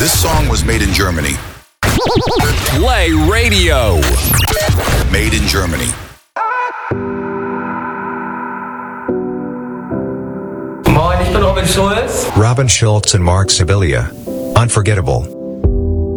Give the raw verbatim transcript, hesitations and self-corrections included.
This song was made in Germany. Play Radio. Made in Germany. Moin, ich bin Robin Schulz. Robin Schulz and Mark Sibilia. Unforgettable.